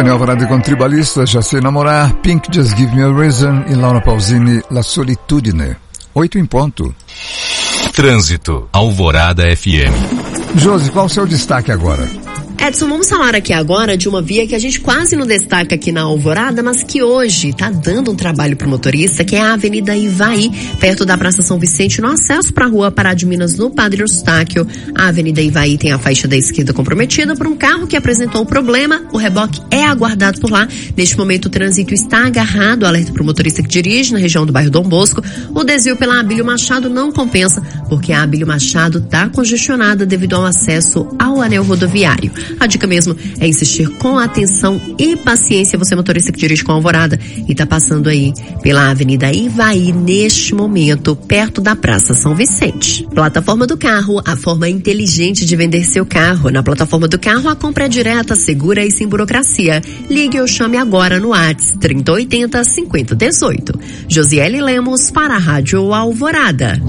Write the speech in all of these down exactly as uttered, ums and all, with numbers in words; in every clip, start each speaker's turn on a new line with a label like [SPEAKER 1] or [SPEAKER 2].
[SPEAKER 1] Painel Alvorada com Tribalista, Já Sei Namorar, Pink, Just Give Me a Reason e Laura Pausini, La Solitudine. Oito em ponto.
[SPEAKER 2] Trânsito, Alvorada F M.
[SPEAKER 1] Josi, qual o seu destaque agora?
[SPEAKER 3] Edson, vamos falar aqui agora de uma via que a gente quase não destaca aqui na Alvorada, mas que hoje está dando um trabalho para o motorista, que é a Avenida Ivaí, perto da Praça São Vicente, no acesso para a Rua Pará de Minas, no Padre Eustáquio. A Avenida Ivaí tem a faixa da esquerda comprometida por um carro que apresentou o problema. O reboque é aguardado por lá. Neste momento, o trânsito está agarrado. Alerta para o motorista que dirige na região do bairro Dom Bosco. O desvio pela Abílio Machado não compensa, porque a Abílio Machado está congestionada devido ao acesso ao anel rodoviário. A dica mesmo é insistir com atenção e paciência, você motorista que dirige com a Alvorada e está passando aí pela Avenida Ivaí neste momento, perto da Praça São Vicente. Plataforma do Carro, a forma inteligente de vender seu carro. Na plataforma do carro, a compra é direta, segura e sem burocracia. Ligue ou chame agora no WhatsApp trinta oitenta cinquenta dezoito. Josiele Lemos para a Rádio Alvorada.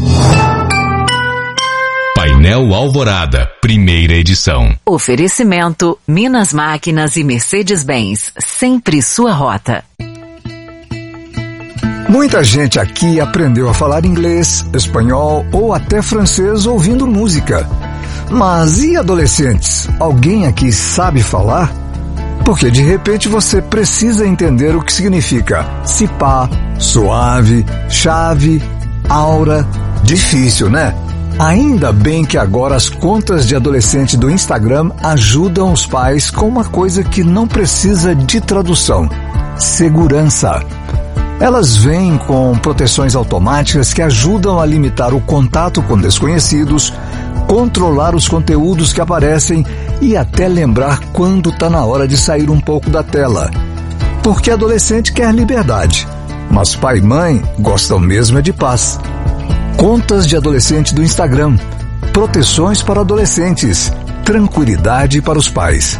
[SPEAKER 2] Painel Alvorada, primeira edição.
[SPEAKER 4] Oferecimento, Minas Máquinas e Mercedes-Benz, sempre sua rota.
[SPEAKER 1] Muita gente aqui aprendeu a falar inglês, espanhol ou até francês ouvindo música. Mas e adolescentes? Alguém aqui sabe falar? Porque de repente você precisa entender o que significa cipá, suave, chave, aura. Difícil, né? Ainda bem que agora as contas de adolescente do Instagram ajudam os pais com uma coisa que não precisa de tradução: segurança. Elas vêm com proteções automáticas que ajudam a limitar o contato com desconhecidos, controlar os conteúdos que aparecem e até lembrar quando está na hora de sair um pouco da tela. Porque adolescente quer liberdade, mas pai e mãe gostam mesmo é de paz. Contas de adolescente do Instagram. Proteções para adolescentes. Tranquilidade para os pais.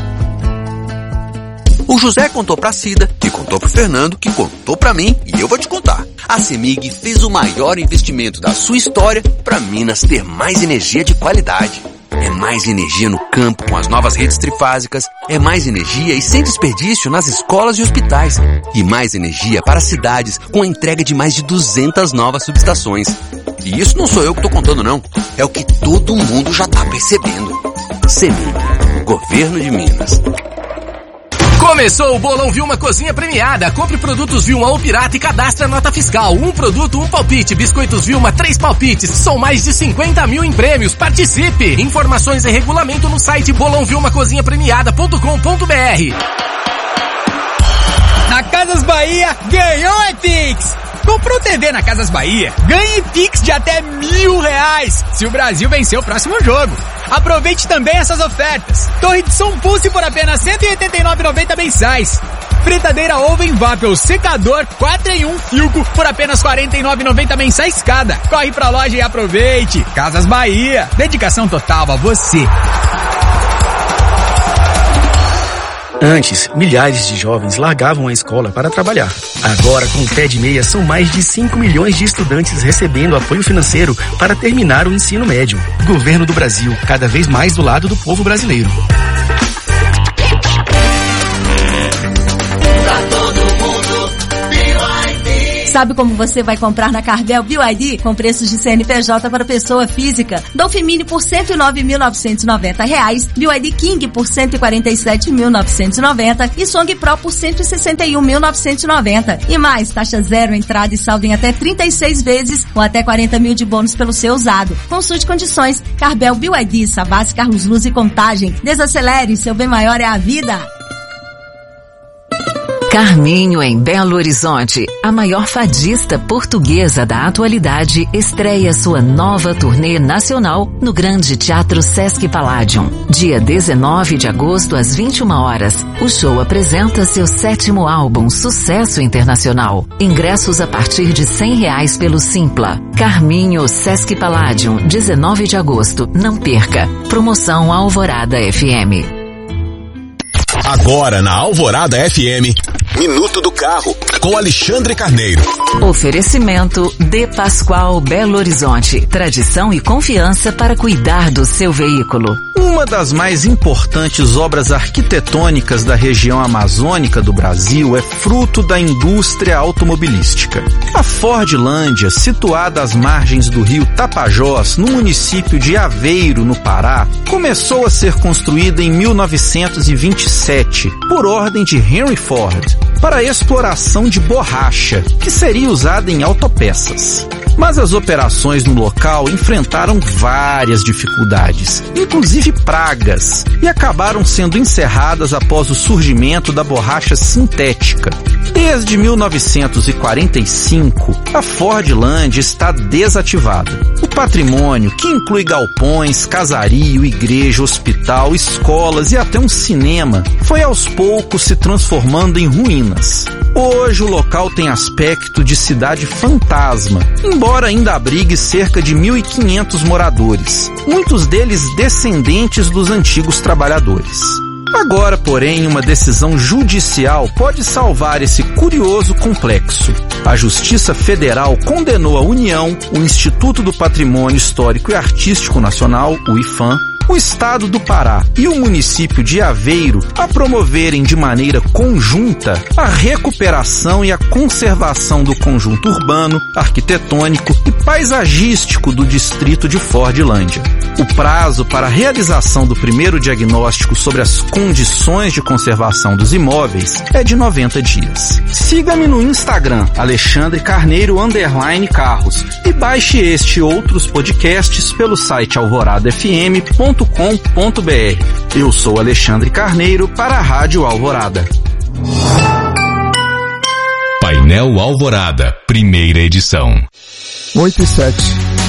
[SPEAKER 5] O José contou pra Cida, que contou pro Fernando, que contou pra mim, e eu vou te contar. A CEMIG fez o maior investimento da sua história para Minas ter mais energia de qualidade. É mais energia no campo com as novas redes trifásicas, é mais energia e sem desperdício nas escolas e hospitais, e mais energia para cidades com a entrega de mais de duzentas novas subestações. E isso não sou eu que tô contando não, é o que todo mundo já tá percebendo. CEMIG, Governo de Minas.
[SPEAKER 6] Começou o Bolão Vilma Cozinha Premiada. Compre produtos Vilma ou Pirata e cadastre a nota fiscal. Um produto, um palpite. Biscoitos Vilma, três palpites. São mais de cinquenta mil em prêmios. Participe! Informações e regulamento no site bolão vilma cozinha premiada ponto com ponto b r.
[SPEAKER 7] Na Casas Bahia, ganhou é Pix! Comprou T V na Casas Bahia? Ganhe Pix de até mil reais se o Brasil vencer o próximo jogo. Aproveite também essas ofertas. Torre de som Pulse por apenas cento e oitenta e nove reais e noventa centavos mensais. Fritadeira Oven Vapor secador quatro em um Filco por apenas quarenta e nove reais e noventa centavos mensais cada. Corre pra loja e aproveite. Casas Bahia. Dedicação total a você.
[SPEAKER 8] Antes, milhares de jovens largavam a escola para trabalhar. Agora, com o Pé de Meia, são mais de cinco milhões de estudantes recebendo apoio financeiro para terminar o ensino médio. Governo do Brasil, cada vez mais do lado do povo brasileiro.
[SPEAKER 9] Sabe como você vai comprar na Carvel B Y D com preços de C N P J para pessoa física? Dolphin por cento e nove mil novecentos e noventa reais, B Y D King por cento e quarenta e sete mil novecentos e noventa e Song Pro por cento e sessenta e um mil novecentos e noventa. E mais, taxa zero, entrada e saldo em até trinta e seis vezes ou até quarenta mil de bônus pelo seu usado. Consulte condições. Carvel B Y D, Savassi, Carlos Luz e Contagem. Desacelere, seu bem maior é a vida.
[SPEAKER 4] Carminho em Belo Horizonte, a maior fadista portuguesa da atualidade, estreia sua nova turnê nacional no Grande Teatro Sesc Palladium. Dia dezenove de agosto às vinte e uma horas, o show apresenta seu sétimo álbum, Sucesso Internacional. Ingressos a partir de cem reais pelo Simpla. Carminho Sesc Palladium, dezenove de agosto, não perca. Promoção Alvorada F M.
[SPEAKER 2] Agora na Alvorada F M,
[SPEAKER 10] Minuto do Carro, com Alexandre Carneiro.
[SPEAKER 4] Oferecimento De Pascoal Belo Horizonte. Tradição e confiança para cuidar do seu veículo.
[SPEAKER 11] Uma das mais importantes obras arquitetônicas da região amazônica do Brasil é fruto da indústria automobilística. A Fordlândia, situada às margens do rio Tapajós, no município de Aveiro, no Pará, começou a ser construída em mil novecentos e vinte e sete, por ordem de Henry Ford, para a exploração de borracha, que seria usada em autopeças. Mas as operações no local enfrentaram várias dificuldades, inclusive pragas, e acabaram sendo encerradas após o surgimento da borracha sintética. Desde mil novecentos e quarenta e cinco, a Fordlândia está desativada. O patrimônio, que inclui galpões, casario, igreja, hospital, escolas e até um cinema, foi aos poucos se transformando em ruínas. Hoje o local tem aspecto de cidade fantasma, embora ainda abrigue cerca de mil e quinhentos moradores, muitos deles descendentes dos antigos trabalhadores. Agora, porém, uma decisão judicial pode salvar esse curioso complexo. A Justiça Federal condenou a União, o Instituto do Patrimônio Histórico e Artístico Nacional, o IPHAN, o Estado do Pará e o município de Aveiro a promoverem de maneira conjunta a recuperação e a conservação do conjunto urbano, arquitetônico e paisagístico do distrito de Fordlândia. O prazo para a realização do primeiro diagnóstico sobre as condições de conservação dos imóveis é de noventa dias. Siga-me no Instagram, Alexandre Carneiro underline Carros, e baixe este e outros podcasts pelo site alvorada f m ponto com ponto b r. Eu sou Alexandre Carneiro para a Rádio Alvorada.
[SPEAKER 2] Painel Alvorada, primeira edição.
[SPEAKER 1] oito e sete.